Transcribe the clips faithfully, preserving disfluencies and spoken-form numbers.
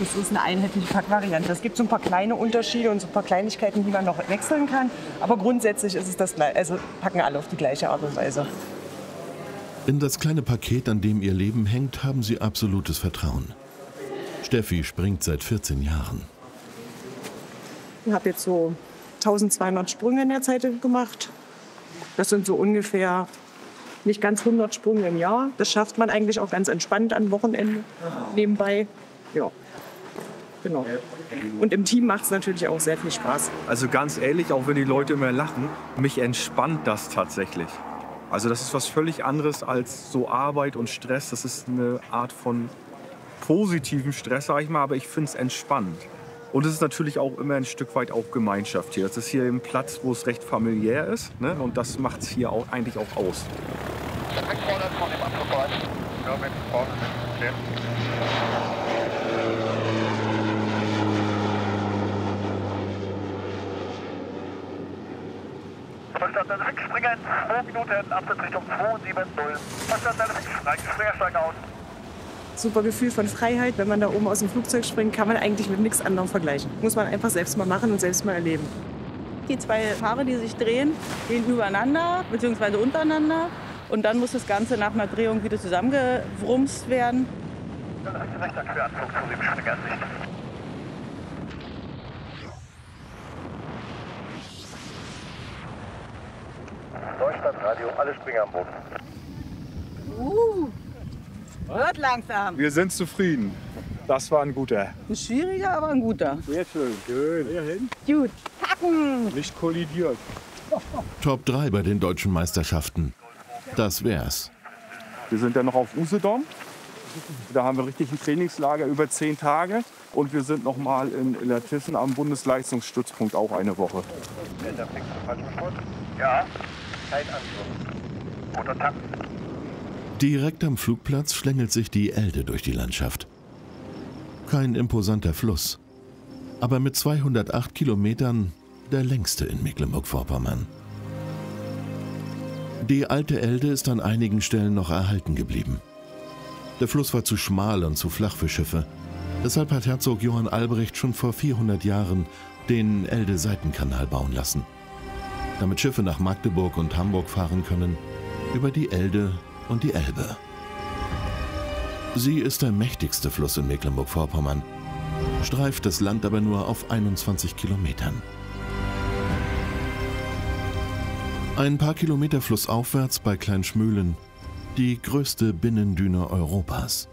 Das ist eine einheitliche Packvariante. Es gibt so ein paar kleine Unterschiede und so ein paar Kleinigkeiten, die man noch wechseln kann. Aber grundsätzlich ist es das gleiche. Also packen alle auf die gleiche Art und Weise. In das kleine Paket, an dem ihr Leben hängt, haben sie absolutes Vertrauen. Steffi springt seit vierzehn Jahren. Ich habe jetzt so eintausendzweihundert Sprünge in der Zeit gemacht. Das sind so ungefähr nicht ganz hundert Sprünge im Jahr. Das schafft man eigentlich auch ganz entspannt am Wochenende nebenbei. Ja, genau. Und im Team macht es natürlich auch sehr viel Spaß. Also ganz ehrlich, auch wenn die Leute immer lachen, mich entspannt das tatsächlich. Also das ist was völlig anderes als so Arbeit und Stress. Das ist eine Art von positivem Stress, sage ich mal, aber ich finde es entspannend. Und es ist natürlich auch immer ein Stück weit auch Gemeinschaft hier. Das ist hier ein Platz, wo es recht familiär ist, ne? Und das macht es hier auch eigentlich auch aus. Verstanden, Rückspringen, zwei Minuten, Absatzrichtung zwei sieben null. Verstanden, Springer steigen aus. Super Gefühl von Freiheit. Wenn man da oben aus dem Flugzeug springt, kann man eigentlich mit nichts anderem vergleichen. Muss man einfach selbst mal machen und selbst mal erleben. Die zwei Paare, die sich drehen, gehen übereinander bzw. untereinander. Und dann muss das Ganze nach einer Drehung wieder zusammengewrumst werden. Rechter Queranflug zu dem Springersicht. Deutschland Radio, alle Springer am Boden. Uh, wird langsam. Wir sind zufrieden. Das war ein guter. Ein schwieriger, aber ein guter. Sehr schön. Schön. Hierhin. Gut. Packen. Nicht kollidiert. Top drei bei den deutschen Meisterschaften. Das wär's. Wir sind ja noch auf Usedom. Da haben wir richtig ein Trainingslager über zehn Tage. Und wir sind noch mal in Illertissen am Bundesleistungsstützpunkt auch eine Woche. Ja, kein Anschluss. Guter Takt. Direkt am Flugplatz schlängelt sich die Elde durch die Landschaft. Kein imposanter Fluss, aber mit zweihundertacht Kilometern der längste in Mecklenburg-Vorpommern. Die alte Elde ist an einigen Stellen noch erhalten geblieben. Der Fluss war zu schmal und zu flach für Schiffe. Deshalb hat Herzog Johann Albrecht schon vor vierhundert Jahren den Elde-Seitenkanal bauen lassen, damit Schiffe nach Magdeburg und Hamburg fahren können, über die Elde und die Elbe. Sie ist der mächtigste Fluss in Mecklenburg-Vorpommern, streift das Land aber nur auf einundzwanzig Kilometern. Ein paar Kilometer flussaufwärts bei Kleinschmühlen, die größte Binnendüne Europas.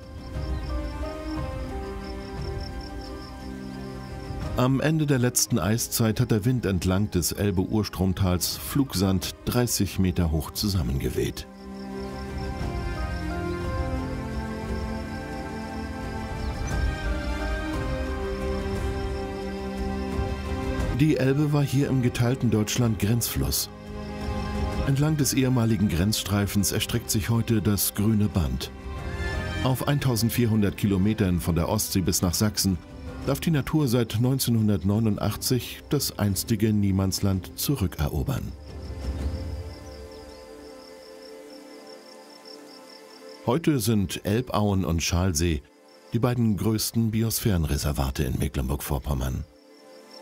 Am Ende der letzten Eiszeit hat der Wind entlang des Elbe-Urstromtals Flugsand dreißig Meter hoch zusammengeweht. Die Elbe war hier im geteilten Deutschland Grenzfluss. Entlang des ehemaligen Grenzstreifens erstreckt sich heute das Grüne Band. Auf eintausendvierhundert Kilometern von der Ostsee bis nach Sachsen darf die Natur seit neunzehnhundertneunundachtzig das einstige Niemandsland zurückerobern. Heute sind Elbauen und Schalsee die beiden größten Biosphärenreservate in Mecklenburg-Vorpommern.